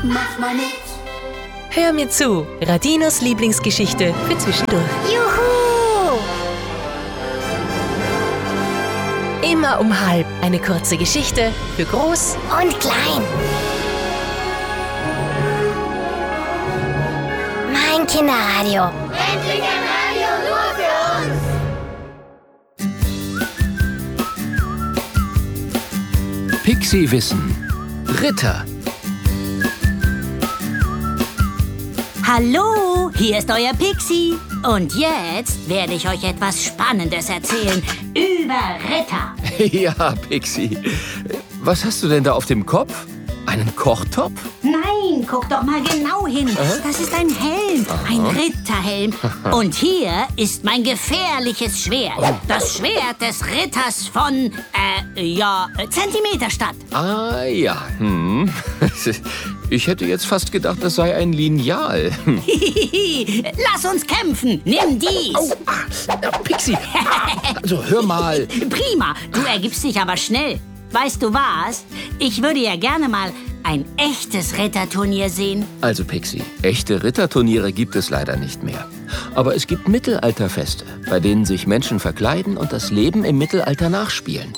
Mach mal mit. Hör mir zu, Radinos Lieblingsgeschichte für zwischendurch. Juhu! Immer um 12:30 eine kurze Geschichte für groß Und klein. Mein Kinderradio. Endlich ein Radio nur für uns. Pixie-Wissen. Ritter. Hallo, hier ist euer Pixie. Und jetzt werde ich euch etwas Spannendes erzählen über Ritter. Ja, Pixie. Was hast du denn da auf dem Kopf? Einen Kochtopf? Nein, guck doch mal genau hin. Das ist ein Helm, ein Ritterhelm. Und hier ist mein gefährliches Schwert. Das Schwert des Ritters von, Zentimeterstadt. Ah, ja. Ich hätte jetzt fast gedacht, das sei ein Lineal. Lass uns kämpfen. Nimm dies. Pixie. Also, hör mal. Prima, du ergibst dich aber schnell. Weißt du was? Ich würde ja gerne mal ein echtes Ritterturnier sehen. Also, Pixie, echte Ritterturniere gibt es leider nicht mehr. Aber es gibt Mittelalterfeste, bei denen sich Menschen verkleiden und das Leben im Mittelalter nachspielen.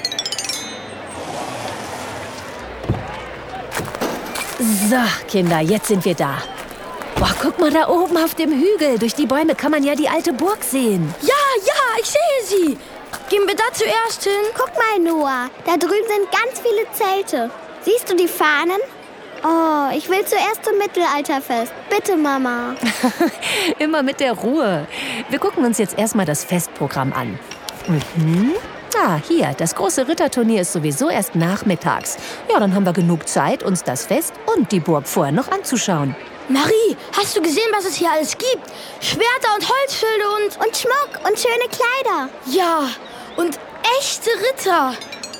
So, Kinder, jetzt sind wir da. Boah, guck mal da oben auf dem Hügel. Durch die Bäume kann man ja die alte Burg sehen. Ja, ich sehe sie. Gehen wir da zuerst hin? Guck mal, Noah. Da drüben sind ganz viele Zelte. Siehst du die Fahnen? Oh, ich will zuerst zum Mittelalterfest. Bitte, Mama. Immer mit der Ruhe. Wir gucken uns jetzt erstmal das Festprogramm an. Ah, hier, das große Ritterturnier ist sowieso erst nachmittags. Ja, dann haben wir genug Zeit, uns das Fest und die Burg vorher noch anzuschauen. Marie, hast du gesehen, was es hier alles gibt? Schwerter und Holzschilde Und Schmuck und schöne Kleider. Ja, und echte Ritter.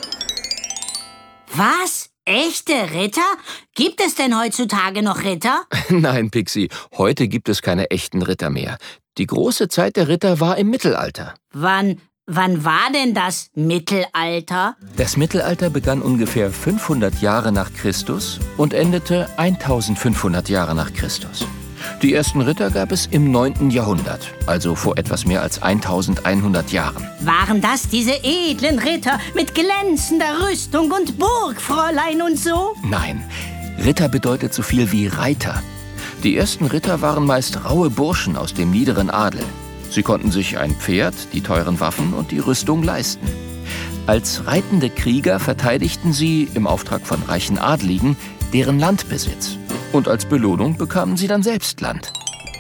Was? Echte Ritter? Gibt es denn heutzutage noch Ritter? Nein, Pixie, heute gibt es keine echten Ritter mehr. Die große Zeit der Ritter war im Mittelalter. Wann war denn das Mittelalter? Das Mittelalter begann ungefähr 500 Jahre nach Christus und endete 1500 Jahre nach Christus. Die ersten Ritter gab es im 9. Jahrhundert, also vor etwas mehr als 1100 Jahren. Waren das diese edlen Ritter mit glänzender Rüstung und Burgfräulein und so? Nein, Ritter bedeutet so viel wie Reiter. Die ersten Ritter waren meist raue Burschen aus dem niederen Adel. Sie konnten sich ein Pferd, die teuren Waffen und die Rüstung leisten. Als reitende Krieger verteidigten sie im Auftrag von reichen Adligen deren Landbesitz. Und als Belohnung bekamen sie dann selbst Land.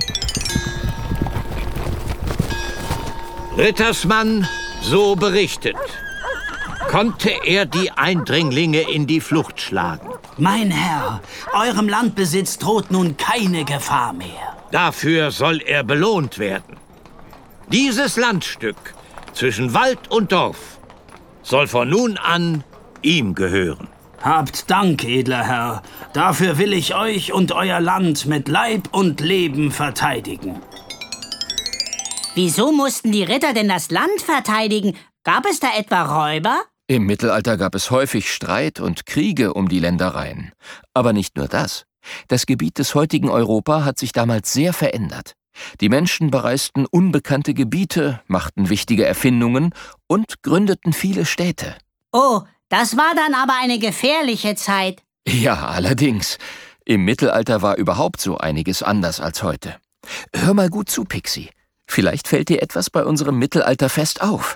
Rittersmann, so berichtet, konnte er die Eindringlinge in die Flucht schlagen. Mein Herr, eurem Landbesitz droht nun keine Gefahr mehr. Dafür soll er belohnt werden. Dieses Landstück zwischen Wald und Dorf soll von nun an ihm gehören. Habt Dank, edler Herr. Dafür will ich euch und euer Land mit Leib und Leben verteidigen. Wieso mussten die Ritter denn das Land verteidigen? Gab es da etwa Räuber? Im Mittelalter gab es häufig Streit und Kriege um die Ländereien. Aber nicht nur das. Das Gebiet des heutigen Europa hat sich damals sehr verändert. Die Menschen bereisten unbekannte Gebiete, machten wichtige Erfindungen und gründeten viele Städte. Oh, das war dann aber eine gefährliche Zeit. Ja, allerdings. Im Mittelalter war überhaupt so einiges anders als heute. Hör mal gut zu, Pixie. Vielleicht fällt dir etwas bei unserem Mittelalterfest auf.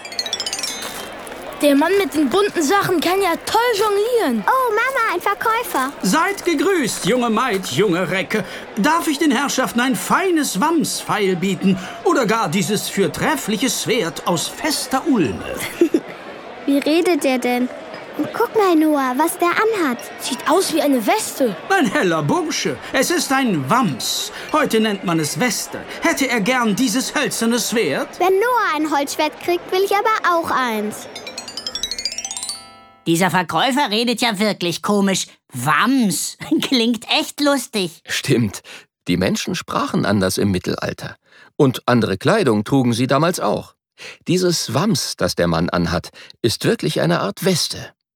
Der Mann mit den bunten Sachen kann ja toll jonglieren. Oh, Mama, ein Verkäufer. Seid gegrüßt, junge Maid, junge Recke. Darf ich den Herrschaften ein feines Wamspfeil bieten oder gar dieses fürtreffliches Schwert aus fester Ulme? Wie redet der denn? Und guck mal, Noah, was der anhat. Sieht aus wie eine Weste. Ein heller Bursche. Es ist ein Wams. Heute nennt man es Weste. Hätte er gern dieses hölzerne Schwert? Wenn Noah ein Holzschwert kriegt, will ich aber auch eins. Dieser Verkäufer redet ja wirklich komisch. Wams. Klingt echt lustig. Stimmt. Die Menschen sprachen anders im Mittelalter. Und andere Kleidung trugen sie damals auch. Dieses Wams, das der Mann anhat, ist wirklich eine Art Weste.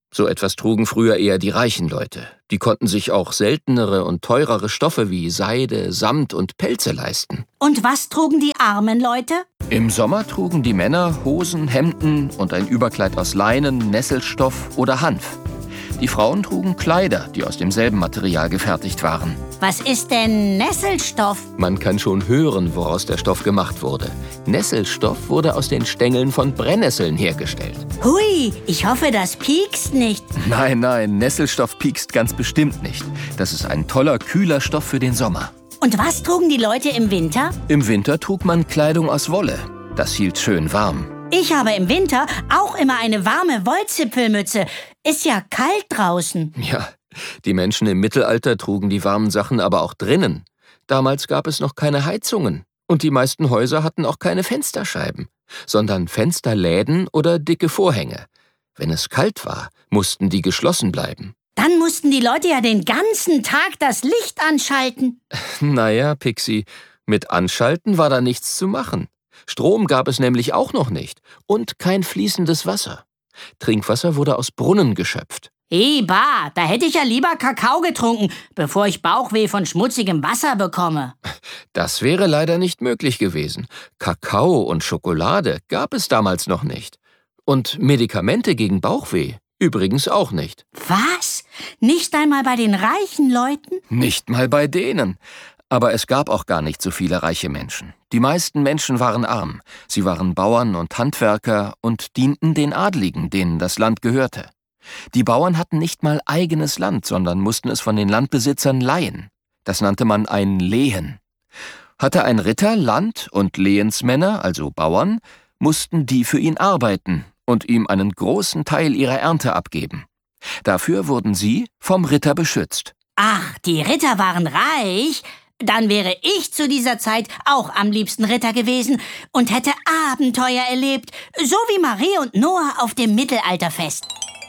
So etwas trugen früher eher die reichen Leute. Die konnten sich auch seltenere und teurere Stoffe wie Seide, Samt und Pelze leisten. Und was trugen die armen Leute? Im Sommer trugen die Männer Hosen, Hemden und ein Überkleid aus Leinen, Nesselstoff oder Hanf. Die Frauen trugen Kleider, die aus demselben Material gefertigt waren. Was ist denn Nesselstoff? Man kann schon hören, woraus der Stoff gemacht wurde. Nesselstoff wurde aus den Stängeln von Brennnesseln hergestellt. Hui, ich hoffe, das piekst nicht. Nein, Nesselstoff piekst ganz bestimmt nicht. Das ist ein toller, kühler Stoff für den Sommer. Und was trugen die Leute im Winter? Im Winter trug man Kleidung aus Wolle. Das hielt schön warm. Ich habe im Winter auch immer eine warme Wollzipfelmütze. Ist ja kalt draußen. Ja, die Menschen im Mittelalter trugen die warmen Sachen aber auch drinnen. Damals gab es noch keine Heizungen. Und die meisten Häuser hatten auch keine Fensterscheiben, sondern Fensterläden oder dicke Vorhänge. Wenn es kalt war, mussten die geschlossen bleiben. Dann mussten die Leute ja den ganzen Tag das Licht anschalten. Naja, Pixie, mit Anschalten war da nichts zu machen. Strom gab es nämlich auch noch nicht und kein fließendes Wasser. Trinkwasser wurde aus Brunnen geschöpft. Bah, da hätte ich ja lieber Kakao getrunken, bevor ich Bauchweh von schmutzigem Wasser bekomme. Das wäre leider nicht möglich gewesen. Kakao und Schokolade gab es damals noch nicht. Und Medikamente gegen Bauchweh übrigens auch nicht. Was? Nicht einmal bei den reichen Leuten? Nicht mal bei denen. Aber es gab auch gar nicht so viele reiche Menschen. Die meisten Menschen waren arm. Sie waren Bauern und Handwerker und dienten den Adligen, denen das Land gehörte. Die Bauern hatten nicht mal eigenes Land, sondern mussten es von den Landbesitzern leihen. Das nannte man ein Lehen. Hatte ein Ritter Land und Lehensmänner, also Bauern, mussten die für ihn arbeiten und ihm einen großen Teil ihrer Ernte abgeben. Dafür wurden sie vom Ritter beschützt. Ach, die Ritter waren reich? Dann wäre ich zu dieser Zeit auch am liebsten Ritter gewesen und hätte Abenteuer erlebt, so wie Marie und Noah auf dem Mittelalterfest.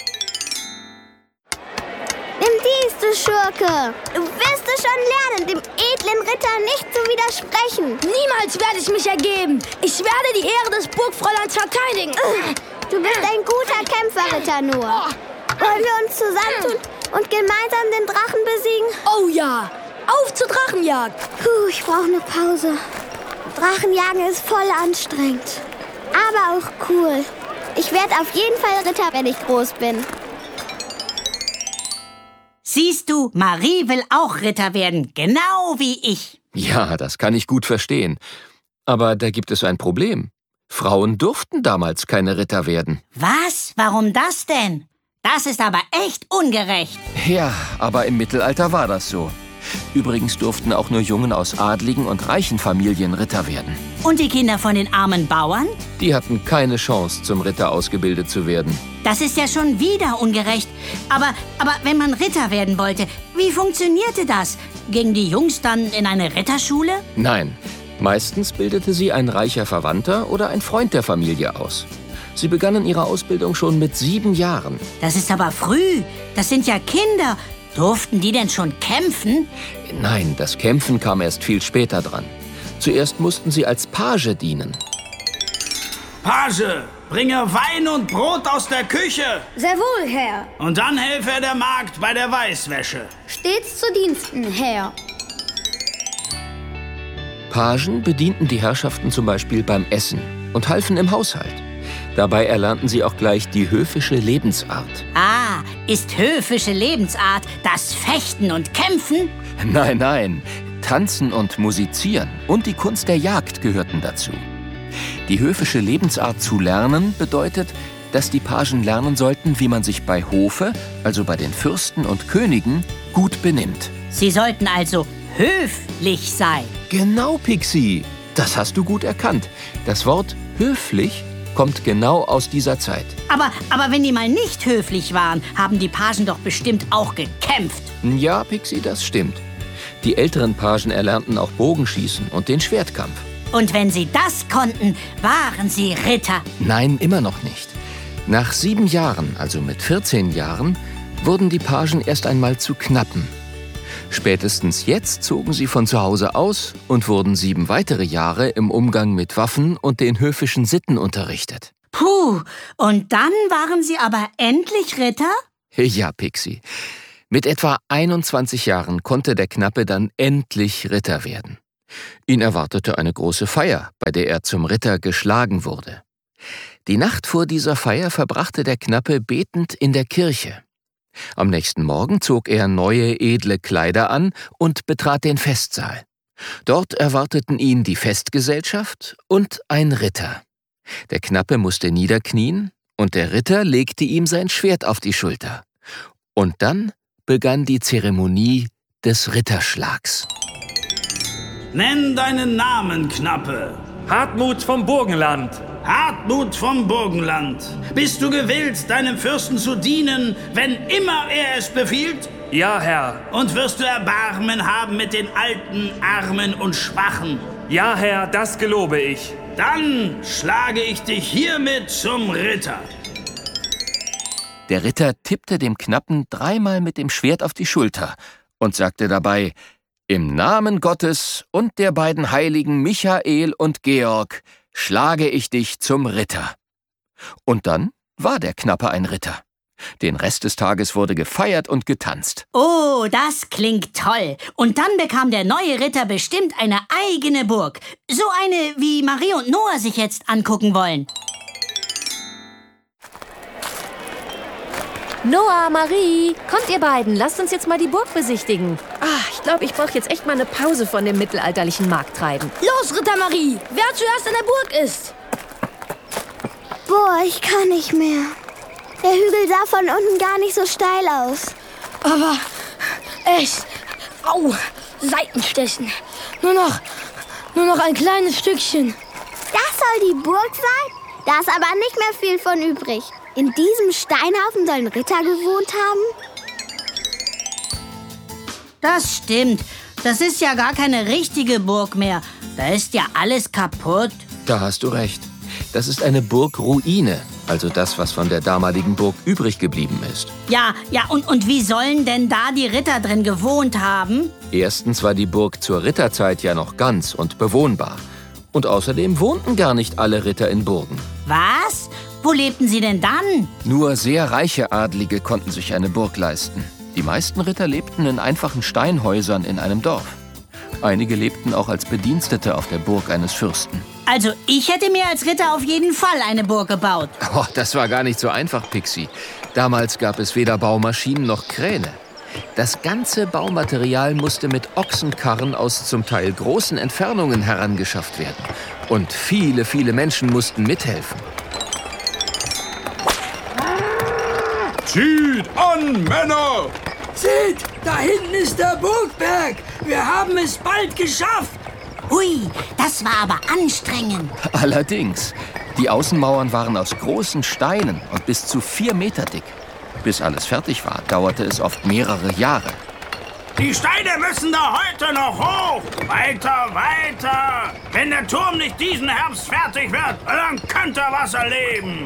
Nimm dies, du Schurke. Du wirst es schon lernen, dem edlen Ritter nicht zu widersprechen. Niemals werde ich mich ergeben. Ich werde die Ehre des Burgfräuleins verteidigen. Du bist ein guter Kämpfer, Ritter Noah. Wollen wir uns zusammentun und gemeinsam den Drachen besiegen? Oh ja, auf zur Drachenjagd. Ich brauche eine Pause. Drachenjagen ist voll anstrengend. Aber auch cool. Ich werde auf jeden Fall Ritter, wenn ich groß bin. Siehst du, Marie will auch Ritter werden, genau wie ich. Ja, das kann ich gut verstehen. Aber da gibt es ein Problem. Frauen durften damals keine Ritter werden. Was? Warum das denn? Das ist aber echt ungerecht. Ja, aber im Mittelalter war das so. Übrigens durften auch nur Jungen aus adligen und reichen Familien Ritter werden. Und die Kinder von den armen Bauern? Die hatten keine Chance, zum Ritter ausgebildet zu werden. Das ist ja schon wieder ungerecht. Aber wenn man Ritter werden wollte, wie funktionierte das? Gingen die Jungs dann in eine Ritterschule? Nein, meistens bildete sie ein reicher Verwandter oder ein Freund der Familie aus. Sie begannen ihre Ausbildung schon mit 7 Jahren. Das ist aber früh. Das sind ja Kinder. Durften die denn schon kämpfen? Nein, das Kämpfen kam erst viel später dran. Zuerst mussten sie als Page dienen. Page, bringe Wein und Brot aus der Küche. Sehr wohl, Herr. Und dann helfe der Magd bei der Weißwäsche. Stets zu Diensten, Herr. Pagen bedienten die Herrschaften zum Beispiel beim Essen und halfen im Haushalt. Dabei erlernten sie auch gleich die höfische Lebensart. Ah, ist höfische Lebensart das Fechten und Kämpfen? Nein, Tanzen und Musizieren und die Kunst der Jagd gehörten dazu. Die höfische Lebensart zu lernen bedeutet, dass die Pagen lernen sollten, wie man sich bei Hofe, also bei den Fürsten und Königen, gut benimmt. Sie sollten also höflich sein. Genau, Pixie. Das hast du gut erkannt. Das Wort höflich kommt genau aus dieser Zeit. Aber wenn die mal nicht höflich waren, haben die Pagen doch bestimmt auch gekämpft. Ja, Pixie, das stimmt. Die älteren Pagen erlernten auch Bogenschießen und den Schwertkampf. Und wenn sie das konnten, waren sie Ritter. Nein, immer noch nicht. Nach 7 Jahren, also mit 14 Jahren, wurden die Pagen erst einmal zu Knappen. Spätestens jetzt zogen sie von zu Hause aus und wurden 7 weitere Jahre im Umgang mit Waffen und den höfischen Sitten unterrichtet. Puh, und dann waren sie aber endlich Ritter? Ja, Pixie. Mit etwa 21 Jahren konnte der Knappe dann endlich Ritter werden. Ihn erwartete eine große Feier, bei der er zum Ritter geschlagen wurde. Die Nacht vor dieser Feier verbrachte der Knappe betend in der Kirche. Am nächsten Morgen zog er neue, edle Kleider an und betrat den Festsaal. Dort erwarteten ihn die Festgesellschaft und ein Ritter. Der Knappe musste niederknien und der Ritter legte ihm sein Schwert auf die Schulter. Und dann begann die Zeremonie des Ritterschlags. Nenn deinen Namen, Knappe. Hartmut vom Burgenland. Hartmut vom Burgenland. Bist du gewillt, deinem Fürsten zu dienen, wenn immer er es befiehlt? Ja, Herr. Und wirst du Erbarmen haben mit den Alten, Armen und Schwachen? Ja, Herr, das gelobe ich. Dann schlage ich dich hiermit zum Ritter. Der Ritter tippte dem Knappen dreimal mit dem Schwert auf die Schulter und sagte dabei: »Im Namen Gottes und der beiden Heiligen Michael und Georg schlage ich dich zum Ritter.« Und dann war der Knappe ein Ritter. Den Rest des Tages wurde gefeiert und getanzt. Oh, das klingt toll. Und dann bekam der neue Ritter bestimmt eine eigene Burg. So eine, wie Marie und Noah sich jetzt angucken wollen. Noah, Marie, kommt ihr beiden, lasst uns jetzt mal die Burg besichtigen. Ich glaube, ich brauche jetzt echt mal eine Pause von dem mittelalterlichen Markttreiben. Los, Ritter Marie, wer zuerst in der Burg ist. Boah, ich kann nicht mehr. Der Hügel sah von unten gar nicht so steil aus. Aber echt, au, Seitenstechen. Nur noch ein kleines Stückchen. Das soll die Burg sein? Da ist aber nicht mehr viel von übrig. In diesem Steinhaufen sollen Ritter gewohnt haben? Das stimmt. Das ist ja gar keine richtige Burg mehr. Da ist ja alles kaputt. Da hast du recht. Das ist eine Burgruine, also das, was von der damaligen Burg übrig geblieben ist. Ja, und wie sollen denn da die Ritter drin gewohnt haben? Erstens war die Burg zur Ritterzeit ja noch ganz und bewohnbar. Und außerdem wohnten gar nicht alle Ritter in Burgen. Was? Wo lebten sie denn dann? Nur sehr reiche Adlige konnten sich eine Burg leisten. Die meisten Ritter lebten in einfachen Steinhäusern in einem Dorf. Einige lebten auch als Bedienstete auf der Burg eines Fürsten. Also ich hätte mir als Ritter auf jeden Fall eine Burg gebaut. Oh, das war gar nicht so einfach, Pixie. Damals gab es weder Baumaschinen noch Kräne. Das ganze Baumaterial musste mit Ochsenkarren aus zum Teil großen Entfernungen herangeschafft werden. Und viele, viele Menschen mussten mithelfen. Zieht an, Männer! Seht, da hinten ist der Burgberg. Wir haben es bald geschafft. Hui, das war aber anstrengend. Allerdings. Die Außenmauern waren aus großen Steinen und bis zu 4 Meter dick. Bis alles fertig war, dauerte es oft mehrere Jahre. Die Steine müssen da heute noch hoch. Weiter, weiter. Wenn der Turm nicht diesen Herbst fertig wird, dann könnt ihr was erleben.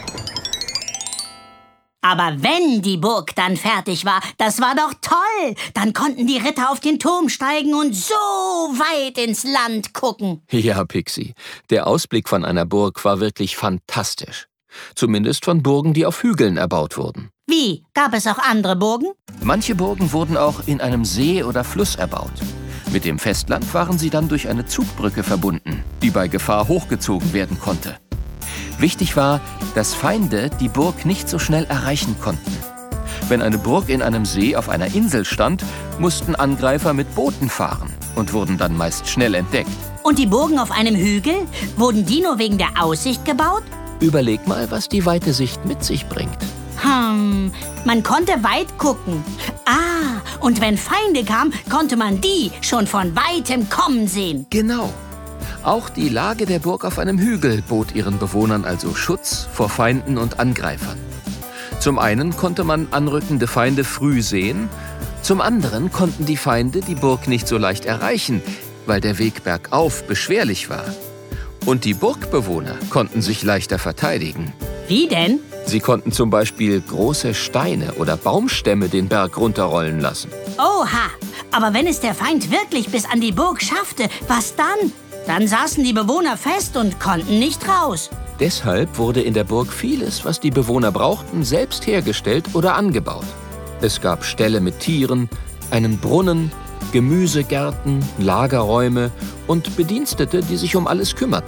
Aber wenn die Burg dann fertig war, das war doch toll. Dann konnten die Ritter auf den Turm steigen und so weit ins Land gucken. Ja, Pixie, der Ausblick von einer Burg war wirklich fantastisch. Zumindest von Burgen, die auf Hügeln erbaut wurden. Wie? Gab es auch andere Burgen? Manche Burgen wurden auch in einem See oder Fluss erbaut. Mit dem Festland waren sie dann durch eine Zugbrücke verbunden, die bei Gefahr hochgezogen werden konnte. Wichtig war, dass Feinde die Burg nicht so schnell erreichen konnten. Wenn eine Burg in einem See auf einer Insel stand, mussten Angreifer mit Booten fahren und wurden dann meist schnell entdeckt. Und die Burgen auf einem Hügel? Wurden die nur wegen der Aussicht gebaut? Überleg mal, was die weite Sicht mit sich bringt. Man konnte weit gucken. Und wenn Feinde kamen, konnte man die schon von Weitem kommen sehen. Genau. Auch die Lage der Burg auf einem Hügel bot ihren Bewohnern also Schutz vor Feinden und Angreifern. Zum einen konnte man anrückende Feinde früh sehen, zum anderen konnten die Feinde die Burg nicht so leicht erreichen, weil der Weg bergauf beschwerlich war. Und die Burgbewohner konnten sich leichter verteidigen. Wie denn? Sie konnten zum Beispiel große Steine oder Baumstämme den Berg runterrollen lassen. Oha! Aber wenn es der Feind wirklich bis an die Burg schaffte, was dann? Dann saßen die Bewohner fest und konnten nicht raus. Deshalb wurde in der Burg vieles, was die Bewohner brauchten, selbst hergestellt oder angebaut. Es gab Ställe mit Tieren, einen Brunnen, Gemüsegärten, Lagerräume und Bedienstete, die sich um alles kümmerten.